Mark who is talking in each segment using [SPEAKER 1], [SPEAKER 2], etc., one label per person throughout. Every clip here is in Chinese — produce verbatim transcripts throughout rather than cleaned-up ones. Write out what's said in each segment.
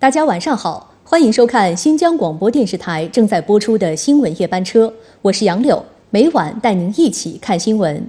[SPEAKER 1] 大家晚上好，欢迎收看新疆广播电视台正在播出的新闻夜班车，我是杨柳，每晚带您一起看新闻。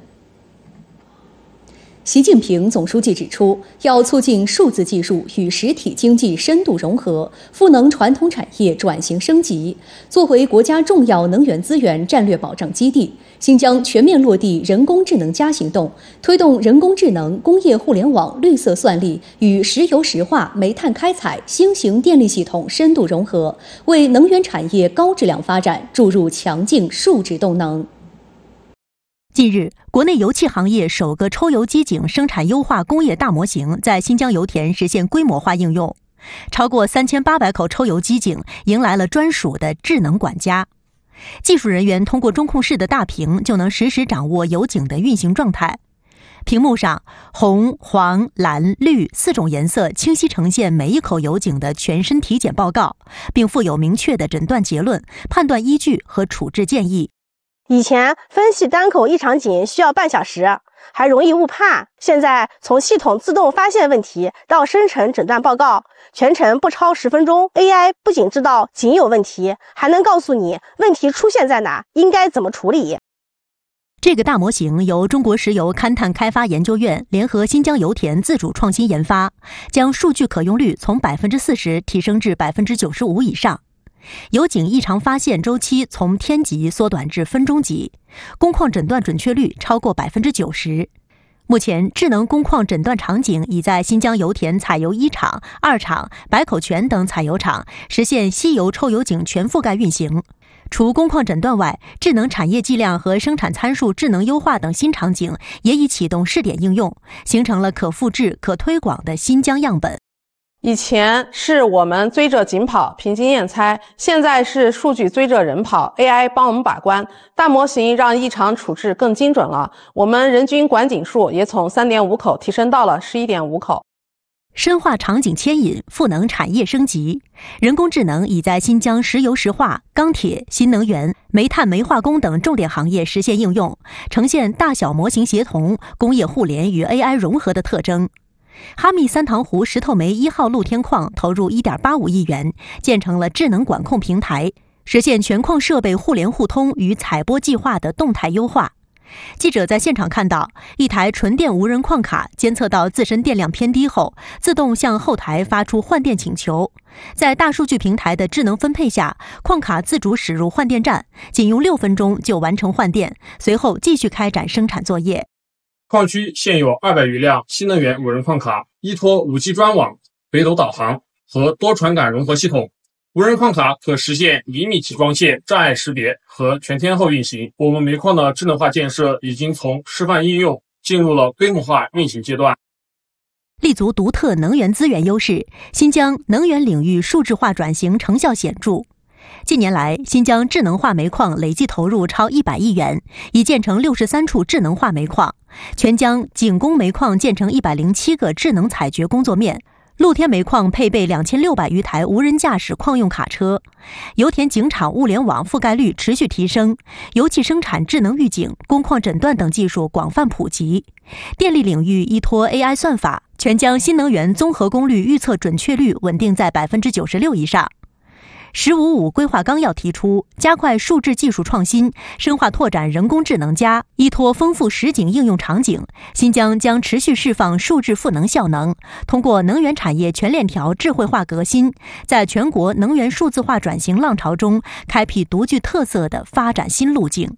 [SPEAKER 1] 习近平总书记指出，要促进数字技术与实体经济深度融合，赋能传统产业转型升级。作为国家重要能源资源战略保障基地，新疆全面落地人工智能加行动，推动人工智能、工业互联网、绿色算力与石油石化、煤炭开采、新型电力系统深度融合，为能源产业高质量发展注入强劲数值动能。
[SPEAKER 2] 近日，国内油气行业首个抽油机井生产优化工业大模型在新疆油田实现规模化应用，超过三千八百口抽油机井迎来了专属的智能管家。技术人员通过中控室的大屏就能实时掌握油井的运行状态。屏幕上，红、黄、蓝、绿四种颜色清晰呈现每一口油井的全身体检报告，并附有明确的诊断结论、判断依据和处置建议。
[SPEAKER 3] 以前分析单口异常井需要半小时，还容易误判。现在从系统自动发现问题到生成诊断报告，全程不超十分钟。A I 不仅知道井有问题，还能告诉你问题出现在哪，应该怎么处理。
[SPEAKER 2] 这个大模型由中国石油勘探开发研究院联合新疆油田自主创新研发，将数据可用率从百分之四十提升至百分之九十五以上。油井异常发现周期从天级缩短至分钟级，工况诊断准确率超过百分之九十。目前，智能工况诊断场景已在新疆油田采油一厂、二厂、百口泉等采油厂实现稀油抽油井全覆盖运行。除工况诊断外，智能产业计量和生产参数智能优化等新场景也已启动试点应用，形成了可复制、可推广的新疆样本。
[SPEAKER 4] 以前是我们追着井跑，凭经验猜，现在是数据追着人跑 ，A I 帮我们把关，大模型让异常处置更精准了，我们人均管井数也从 三点五口提升到了 十一点五口。
[SPEAKER 2] 深化场景牵引，赋能产业升级。人工智能已在新疆石油石化、钢铁、新能源、煤炭煤化工等重点行业实现应用，呈现大小模型协同、工业互联与 A I 融合的特征。哈密三塘湖石头煤一号露天矿投入 一点八五亿元，建成了智能管控平台，实现全矿设备互联互通与采播计划的动态优化。记者在现场看到，一台纯电无人矿卡监测到自身电量偏低后，自动向后台发出换电请求。在大数据平台的智能分配下，矿卡自主驶入换电站，仅用六分钟就完成换电，随后继续开展生产作业。
[SPEAKER 5] 矿区现有二百余辆新能源无人矿卡，依托 五 G 专网、北斗导航和多传感融合系统，无人矿卡可实现厘米体光线障碍识别和全天候运行。我们煤矿的智能化建设已经从示范应用进入了规模化运行阶段。
[SPEAKER 2] 立足独特能源资源优势，新疆能源领域数字化转型成效显著。近年来，新疆智能化煤矿累计投入超一百亿元，已建成六十三处智能化煤矿。全疆井工煤矿建成一百零七个智能采掘工作面，露天煤矿配备两千六百余台无人驾驶矿用卡车。油田井场物联网覆盖率持续提升，油气生产智能预警、工况诊断等技术广泛普及。电力领域依托 A I 算法，全疆新能源综合功率预测准确率稳定在 百分之九十六 以上。十五五规划纲要提出，加快数字技术创新，深化拓展人工智能加，依托丰富实景应用场景，新疆将持续释放数字赋能效能，通过能源产业全链条智慧化革新，在全国能源数字化转型浪潮中，开辟独具特色的发展新路径。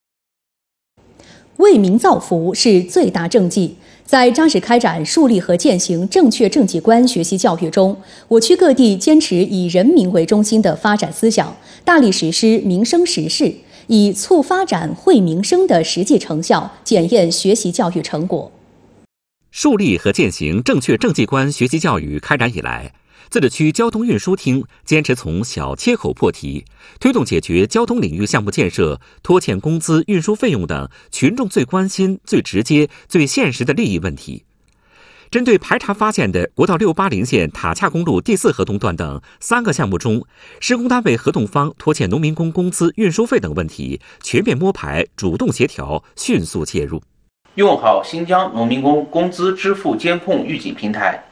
[SPEAKER 1] 为民造福是最大政绩。在扎实开展树立和践行正确政绩观学习教育中，我区各地坚持以人民为中心的发展思想，大力实施民生实事，以促发展惠民生的实际成效检验学习教育成果。
[SPEAKER 6] 树立和践行正确政绩观学习教育开展以来，自治区交通运输厅坚持从小切口破题，推动解决交通领域项目建设、拖欠工资、运输费用等群众最关心、最直接、最现实的利益问题。针对排查发现的国道六八零线塔恰公路第四合同段等三个项目中，施工单位合同方拖欠农民工工资、运输费等问题，全面摸排、主动协调、迅速介入。
[SPEAKER 7] 用好新疆农民工工资支付监控预警平台，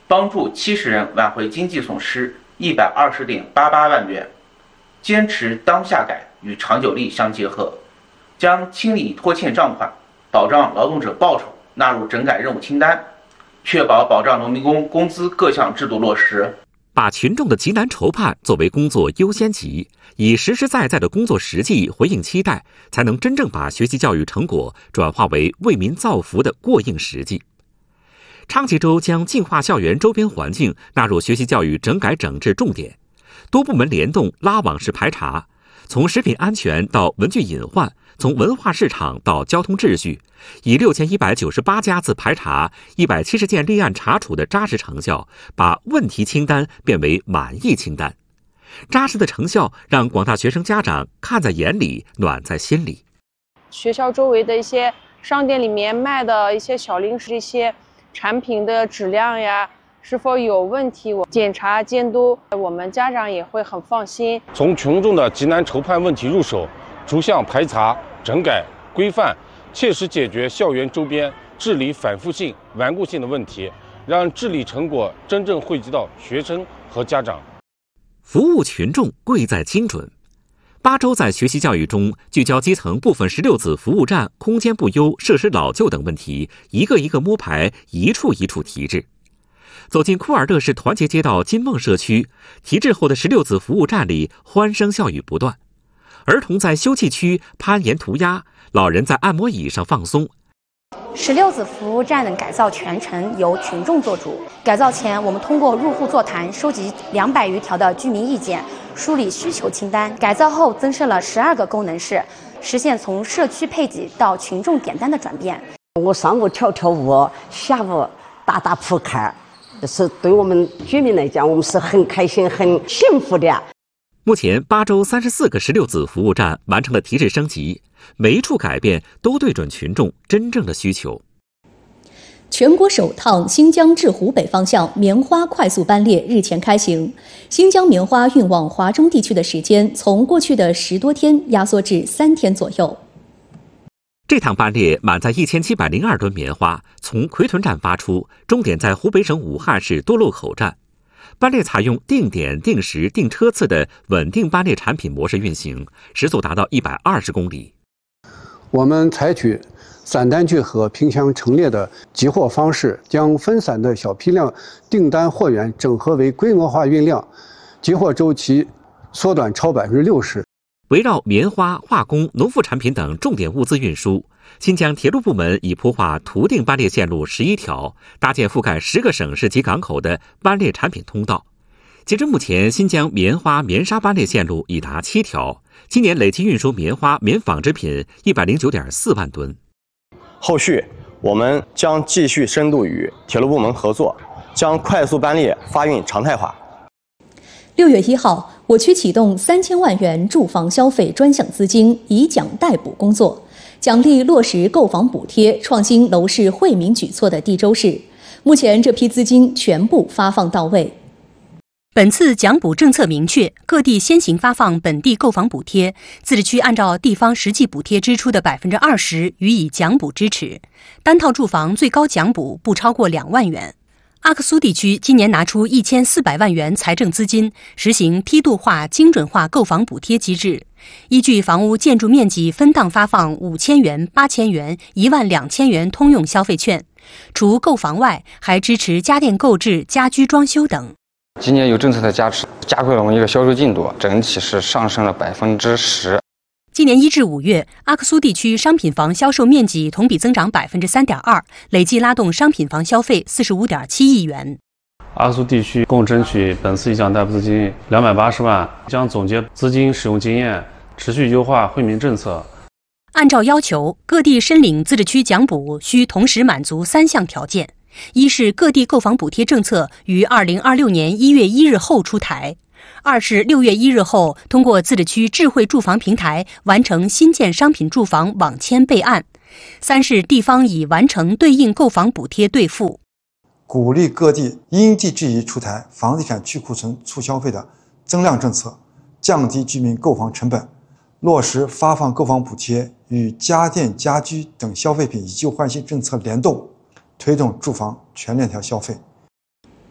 [SPEAKER 7] 帮助七十人挽回经济损失一百二十点八八万元。坚持当下改与长久力相结合，将清理拖欠账款、保障劳动者报酬纳入整改任务清单，确保保障农民工工资各项制度落实。
[SPEAKER 6] 把群众的急难愁盼作为工作优先级，以实实在在的工作实际回应期待，才能真正把学习教育成果转化为为民造福的过硬实际。昌吉州将净化校园周边环境纳入学习教育整改整治重点，多部门联动拉网式排查，从食品安全到文具隐患，从文化市场到交通秩序，以六千一百九十八家自排查、一百七十件立案查处的扎实成效，把问题清单变为满意清单。扎实的成效让广大学生家长看在眼里，暖在心里。
[SPEAKER 8] 学校周围的一些商店里面卖的一些小零食，一些产品的质量呀，是否有问题，我检查监督，我们家长也会很放心。
[SPEAKER 9] 从群众的急难愁盼问题入手，逐项排查、整改、规范，切实解决校园周边治理反复性、顽固性的问题，让治理成果真正惠及到学生和家长。
[SPEAKER 6] 服务群众贵在精准。八州在学习教育中聚焦基层部分十六子服务站空间不优、设施老旧等问题，一个一个摸排，一处一处提质。走进库尔勒市团结街道金梦社区，提质后的十六子服务站里欢声笑语不断，儿童在休憩区攀岩涂鸦，老人在按摩椅上放松。
[SPEAKER 10] 十六子服务站的改造全程由群众做主。改造前，我们通过入户座谈收集两百余条的居民意见，梳理需求清单。改造后增设了十二个功能室，实现从社区配给到群众点单的转变。
[SPEAKER 11] 我上午跳跳舞，下午打打扑克，是对我们居民来讲，我们是很开心、很幸福的。
[SPEAKER 6] 目前，八州三十四个十六子服务站完成了提质升级，每一处改变都对准群众真正的需求。
[SPEAKER 1] 全国首趟新疆至湖北方向棉花快速班列日前开行，新疆棉花运往华中地区的时间从过去的十多天压缩至三天左右。
[SPEAKER 6] 这趟班列满载一千七百零二吨棉花，从奎屯站发出，终点在湖北省武汉市多路口站。班列采用定点、定时、定车次的稳定班列产品模式运行，时速达到一百二十公里。
[SPEAKER 12] 我们采取散单聚合、拼箱陈列的集货方式，将分散的小批量订单货源整合为规模化运量，集货周期缩短超百分之六十。
[SPEAKER 6] 围绕棉花、化工、农副产品等重点物资运输，新疆铁路部门已铺画图定班列线路十一条，搭建覆盖十个省市及港口的班列产品通道。截至目前，新疆棉花、棉纱班列线路已达七条，今年累计运输棉花、棉纺织品一百零九点四万吨。
[SPEAKER 13] 后续我们将继续深度与铁路部门合作，将快速班列发运常态化。
[SPEAKER 1] 六月一号，我区启动三千万元住房消费专项资金以奖代补工作，奖励落实购房补贴、创新楼市惠民举措的地州市。目前这批资金全部发放到位。
[SPEAKER 2] 本次奖补政策明确，各地先行发放本地购房补贴，自治区按照地方实际补贴支出的百分之二十予以奖补支持，单套住房最高奖补不超过两万元。阿克苏地区今年拿出一千四百万元财政资金，实行梯度化、精准化购房补贴机制，依据房屋建筑面积分档发放五千元、八千元、一万两千元通用消费券。除购房外，还支持家电购置、家居装修等。
[SPEAKER 14] 今年有政策的加持，加快了我们一个销售进度，整体是上升了百分之十。
[SPEAKER 2] 今年一至五月，阿克苏地区商品房销售面积同比增长百分之三点二，累计拉动商品房消费四十五点七亿元。
[SPEAKER 15] 阿克苏地区共争取本次一项代补资金两百八十万，将总结资金使用经验，持续优化惠民政策。
[SPEAKER 2] 按照要求，各地申领自治区奖补需同时满足三项条件：一是各地购房补贴政策于二零二六年一月一日后出台。二是六月一日后通过自治区智慧住房平台完成新建商品住房网签备案；三是地方已完成对应购房补贴兑付。
[SPEAKER 16] 鼓励各地因地制宜出台房地产去库存促消费的增量政策，降低居民购房成本，落实发放购房补贴与家电、家居等消费品以旧换新政策联动，推动住房全链条消费。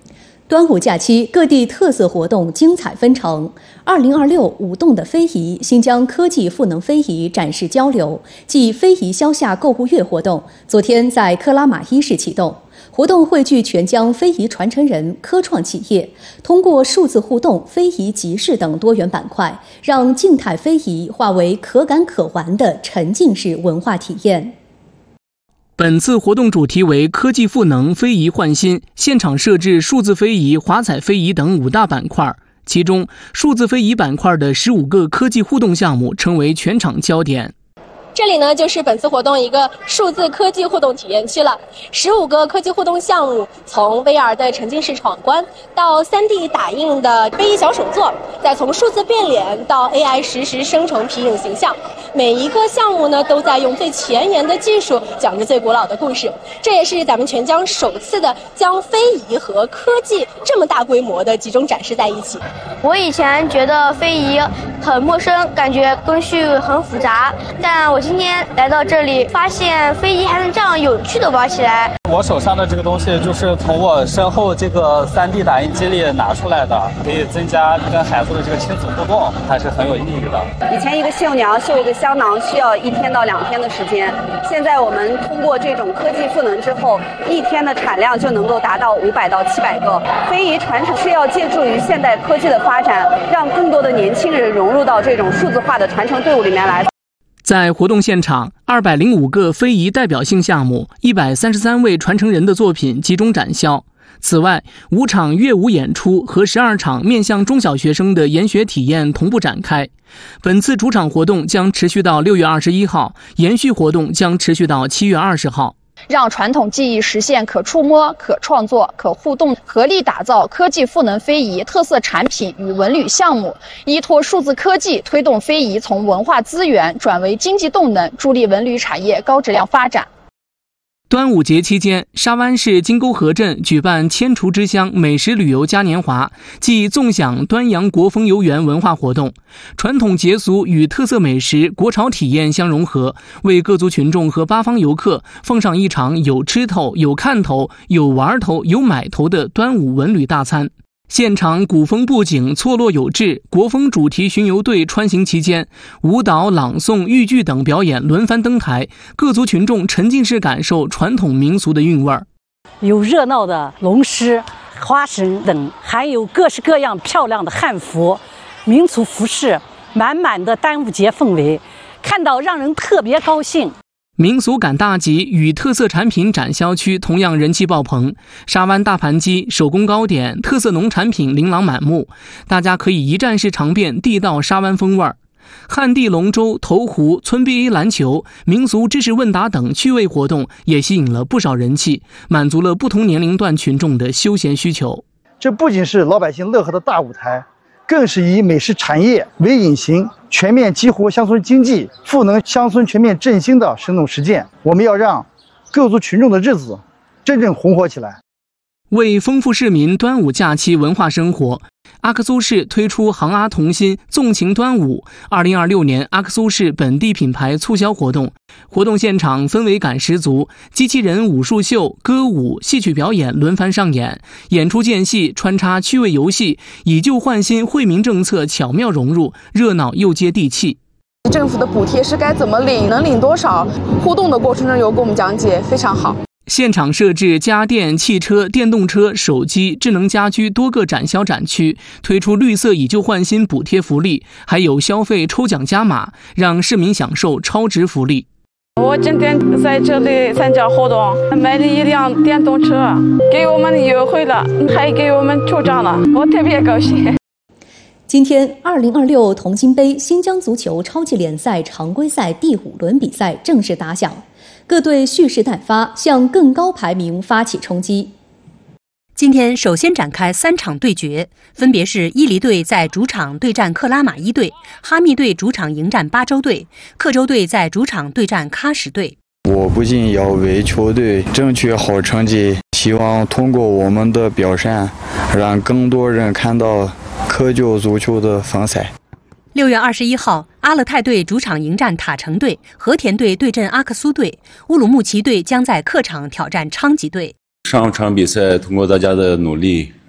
[SPEAKER 1] 端午假期，各地特色活动精彩纷呈。二零二六舞动的非遗新疆科技赋能非遗展示交流暨非遗销夏购物月活动，昨天在克拉玛依市启动。活动汇聚全疆非遗传承人、科创企业，通过数字互动、非遗集市等多元板块，让静态非遗化为可感可玩的沉浸式文化体验。
[SPEAKER 17] 本次活动主题为科技赋能，非遗焕新，现场设置数字非遗、华彩非遗等五大板块，其中数字非遗板块的十五个科技互动项目成为全场焦点。
[SPEAKER 18] 这里呢，就是本次活动一个数字科技互动体验区了。十五个科技互动项目，从 V R 的沉浸式闯关到 三 D 打印的非遗小手作，再从数字变脸到 A I 实时生成皮影形象，每一个项目呢都在用最前沿的技术讲着最古老的故事。这也是咱们全疆首次的将非遗和科技这么大规模的集中展示在一起。
[SPEAKER 19] 我以前觉得非遗很陌生，感觉工序很复杂，但我今天来到这里，发现非遗还能这样有趣的玩起来。
[SPEAKER 20] 我手上的这个东西就是从我身后这个 三 D 打印机里拿出来的，可以增加跟孩子的这个亲子互动，还是很有意义的。
[SPEAKER 21] 以前一个绣娘绣一个香囊需要一天到两天的时间，现在我们通过这种科技赋能之后，一天的产量就能够达到五百到七百个。非遗传承是要借助于现代科技的发展，让更多的年轻人融入到这种数字化的传承队伍里面来。
[SPEAKER 17] 在活动现场，二百零五个非遗代表性项目，一百三十三位传承人的作品集中展销。此外，五场乐舞演出和十二场面向中小学生的研学体验同步展开。本次主场活动将持续到六月二十一号，延续活动将持续到七月二十号。
[SPEAKER 22] 让传统技艺实现可触摸、可创作、可互动，合力打造科技赋能非遗特色产品与文旅项目，依托数字科技推动非遗从文化资源转为经济动能，助力文旅产业高质量发展。
[SPEAKER 17] 端午节期间，沙湾市金沟河镇举办千厨之乡美食旅游嘉年华暨纵享端阳国风游园文化活动，传统节俗与特色美食、国潮体验相融合，为各族群众和八方游客奉上一场有吃头、有看头、有玩头、有买头的端午文旅大餐。现场古风布景错落有致，国风主题巡游队穿行期间，舞蹈、朗诵、豫剧等表演轮番登台，各族群众沉浸式感受传统民俗的韵味儿。
[SPEAKER 23] 有热闹的龙狮、花绳等，还有各式各样漂亮的汉服、民族服饰，满满的端午节氛围，看到让人特别高兴。
[SPEAKER 17] 民俗感大集与特色产品展销区同样人气爆棚，沙湾大盘鸡、手工糕点、特色农产品琳琅满目，大家可以一站式尝遍地道沙湾风味儿。旱地龙舟、投壶、村 B A 篮球、民俗知识问答等趣味活动也吸引了不少人气，满足了不同年龄段群众的休闲需求。
[SPEAKER 24] 这不仅是老百姓乐呵的大舞台，更是以美食产业为引擎，全面激活乡村经济、赋能乡村全面振兴的生动实践。我们要让各族群众的日子真正红火起来。
[SPEAKER 17] 为丰富市民端午假期文化生活，阿克苏市推出杭阿同心纵情端午二零二六年阿克苏市本地品牌促销活动。活动现场氛围感十足，机器人武术秀、歌舞、戏曲表演轮番上演，演出间隙穿插趣味游戏，以旧换新惠民政策巧妙融入，热闹又接地气。
[SPEAKER 25] 政府的补贴是该怎么领，能领多少？互动的过程中有给我们讲解，非常好。
[SPEAKER 17] 现场设置家电、汽车、电动车、手机、智能家居多个展销展区，推出绿色以旧换新补贴福利，还有消费抽奖加码，让市民享受超值福利。
[SPEAKER 25] 我今天在这里参加活动，买了一辆电动车，给我们优惠了，还给我们抽奖了，我特别高兴。
[SPEAKER 1] 今天，二零二六同心杯新疆足球超级联赛常规赛第五轮比赛正式打响，各队蓄势待发，向更高排名发起冲击。
[SPEAKER 2] 今天首先展开三场对决，分别是伊犁队在主场对战克拉玛依队，哈密队主场迎战巴州队，克州队在主场对战喀什队。
[SPEAKER 26] 我不仅要为球队争取好成绩，希望通过我们的表现，让更多人看到科教足球的风采。
[SPEAKER 2] 六月二十一号，阿勒泰队主场迎战塔城队，和田队对阵阿克苏队，乌鲁木齐队将在客场挑战昌吉队。
[SPEAKER 27] 上场比赛通过大家的努力，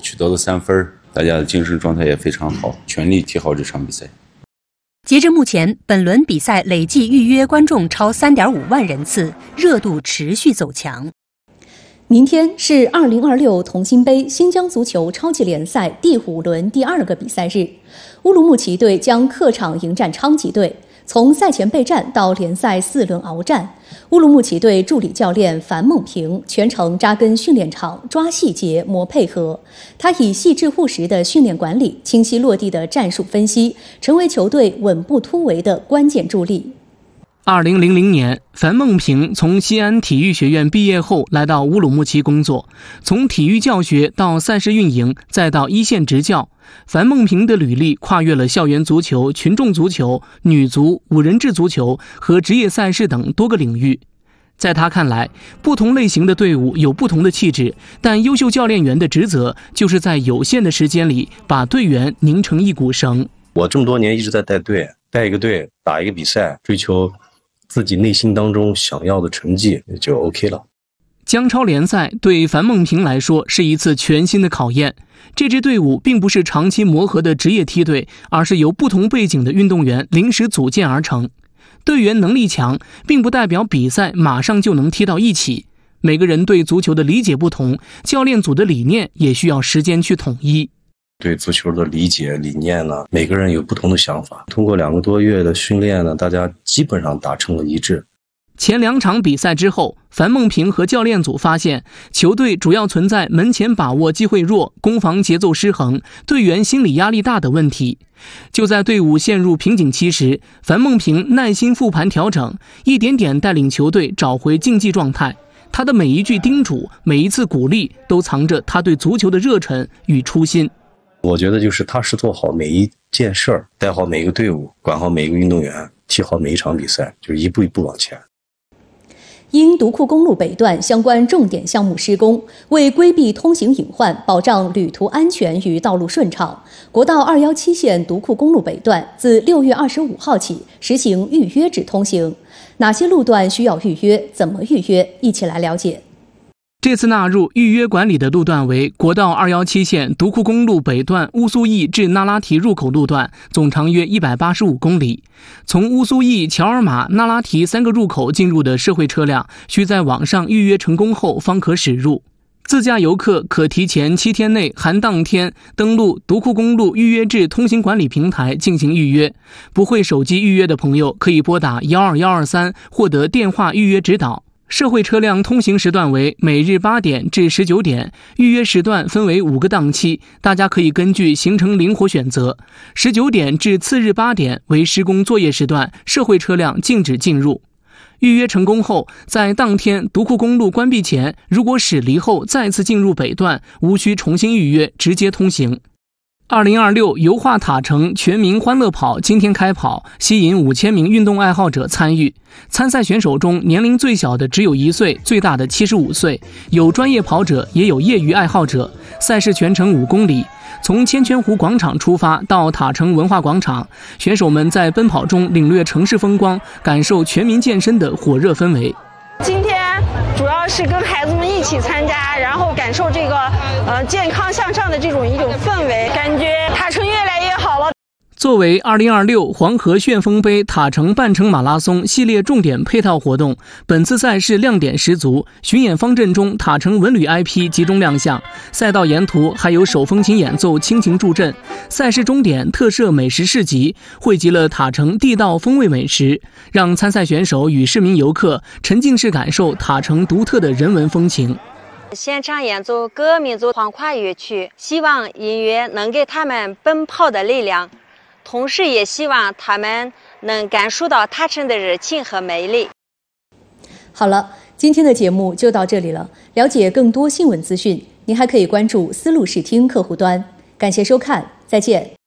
[SPEAKER 3] 取得了三分，大家的精神状态也非常好，全力踢好这场比赛。
[SPEAKER 2] 截至目前，本轮比赛累计预约观众超 三点五万人次，热度持续走强。
[SPEAKER 1] 明天是二零二六同心杯新疆足球超级联赛第五轮第二个比赛日，乌鲁木齐队将客场迎战昌吉队。从赛前备战到联赛四轮鏖战，乌鲁木齐队助理教练樊梦平全程扎根训练场，抓细节、磨配合。他以细致务实的训练管理、清晰落地的战术分析，成为球队稳步突围的关键助力。
[SPEAKER 17] 二零零零年，樊梦平从西安体育学院毕业后来到乌鲁木齐工作，从体育教学到赛事运营，再到一线执教。樊梦平的履历跨越了校园足球、群众足球、女足、五人制足球和职业赛事等多个领域。在他看来，不同类型的队伍有不同的气质，但优秀教练员的职责就是在有限的时间里把队员拧成一股绳。
[SPEAKER 4] 我这么多年一直在带队，带一个队，打一个比赛，追求自己内心当中想要的成绩就 OK 了。
[SPEAKER 17] 江超联赛对樊梦平来说是一次全新的考验。这支队伍并不是长期磨合的职业梯队，而是由不同背景的运动员临时组建而成。队员能力强，并不代表比赛马上就能踢到一起。每个人对足球的理解不同，教练组的理念也需要时间去统一。
[SPEAKER 4] 对足球的理解理念呢，每个人有不同的想法。通过两个多月的训练呢，大家基本上达成了一致。
[SPEAKER 17] 前两场比赛之后，樊梦平和教练组发现，球队主要存在门前把握机会弱、攻防节奏失衡、队员心理压力大的问题。就在队伍陷入瓶颈期时，樊梦平耐心复盘调整，一点点带领球队找回竞技状态。他的每一句叮嘱、每一次鼓励，都藏着他对足球的热忱与初心。
[SPEAKER 4] 我觉得就是踏实做好每一件事儿，带好每一个队伍，管好每一个运动员，踢好每一场比赛，就是一步一步往前。
[SPEAKER 1] 因独库公路北段相关重点项目施工，为规避通行隐患，保障旅途安全与道路顺畅，国道二一七线独库公路北段自六月二十五号起实行预约制通行。哪些路段需要预约？怎么预约？一起来了解。
[SPEAKER 17] 这次纳入预约管理的路段为国道二一七线独库公路北段乌苏驿至那拉提入口路段，总长约一百八十五公里。从乌苏驿、乔尔玛、那拉提三个入口进入的社会车辆，需在网上预约成功后方可驶入。自驾游客可提前七天内含当天登录独库公路预约制通行管理平台进行预约。不会手机预约的朋友可以拨打一二一二三获得电话预约指导。社会车辆通行时段为每日八点至十九点，预约时段分为五个档期，大家可以根据行程灵活选择。十九点至次日八点为施工作业时段，社会车辆禁止进入。预约成功后，在当天独库公路关闭前，如果驶离后再次进入北段，无需重新预约，直接通行。二零二六油画塔城全民欢乐跑今天开跑，吸引五千名运动爱好者参与。参赛选手中，年龄最小的只有一岁，最大的七十五岁，有专业跑者，也有业余爱好者。赛事全程五公里，从千泉湖广场出发到塔城文化广场，选手们在奔跑中领略城市风光，感受全民健身的火热氛围。
[SPEAKER 25] 今天主要是跟孩子们一起参加，然后感受这个呃健康向上的这种一种氛围，感觉塔城越来越好了。
[SPEAKER 17] 作为二零二六黄河旋风杯塔城半程马拉松系列重点配套活动，本次赛事亮点十足，巡演方阵中塔城文旅 I P 集中亮相，赛道沿途还有手风琴演奏倾情助阵，赛事终点特设美食市集，汇集了塔城地道风味美食，让参赛选手与市民游客沉浸式感受塔城独特的人文风情。
[SPEAKER 5] 现场演奏各民族欢快乐曲，希望音乐能给他们奔跑的力量，同时也希望他们能感受到塔城的热情和美丽。
[SPEAKER 1] 好了，今天的节目就到这里了。了解更多新闻资讯，您还可以关注丝路视听客户端。感谢收看，再见。